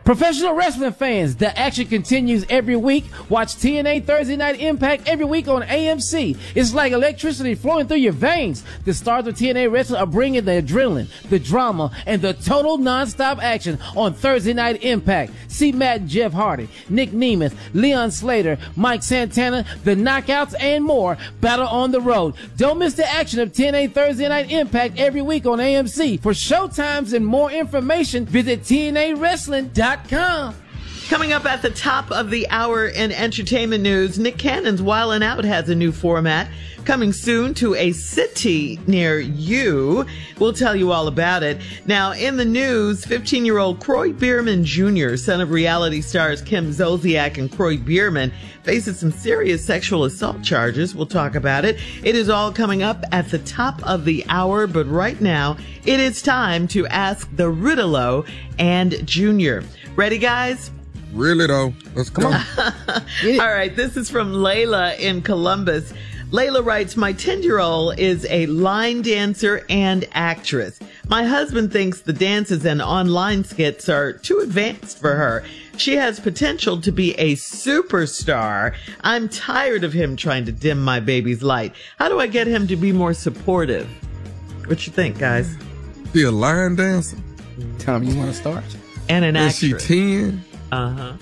Professional wrestling fans, the action continues every week. Watch TNA Thursday Night Impact every week on AMC. It's like electricity flowing through your veins. The stars of TNA Wrestling are bringing the adrenaline, the drama, and the total non-stop action on Thursday Night Impact. See Matt and Jeff Hardy, Nick Nemeth, Leon Slater, Mike Santana, The Knockouts, and more battle on the road. Don't miss the action of TNA Thursday Night Impact every week on AMC. For showtimes and more information, visit TNAWrestling.com. Coming up at the top of the hour in entertainment news, Nick Cannon's Wildin' Out has a new format coming soon to a city near you. We'll tell you all about it. Now, in the news, 15-year-old Kroy Bierman Jr., son of reality stars Kim Zolciak and Kroy Bierman, faces some serious sexual assault charges. We'll talk about it. It is all coming up at the top of the hour, but right now, it is time to ask the Riddle-O and Junior. Ready, guys? Really, though. Let's go. All right, this is from Layla in Columbus. Layla writes, my 10-year-old is a line dancer and actress. My husband thinks the dances and online skits are too advanced for her. She has potential to be a superstar. I'm tired of him trying to dim my baby's light. How do I get him to be more supportive? What you think, guys? Be a line dancer? Tom, you want to start? And an actress. Is she 10? Uh-huh.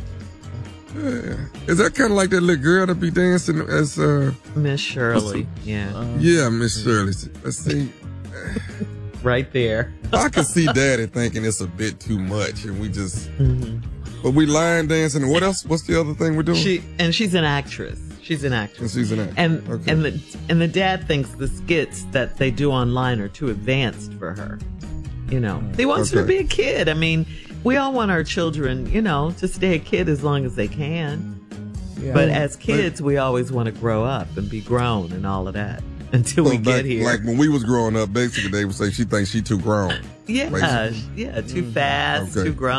Yeah. Is that kind of like that little girl that be dancing as Miss Shirley? Yeah. Yeah, Miss Shirley. Let's see. Right there. I can see Daddy thinking it's a bit too much, and we just. But we line dancing. What else? What's the other thing we're doing? She's an actress. She's an actress. And she's an actress. And okay. and the dad thinks the skits that they do online are too advanced for her. You know, he wants her to be a kid. I mean, we all want our children, you know, to stay a kid as long as they can. Yeah. But as kids, we always want to grow up and be grown and all of that until we get here. Like when we was growing up, basically they would say she thinks she too grown. Yeah, basically. Yeah, too fast, too grown.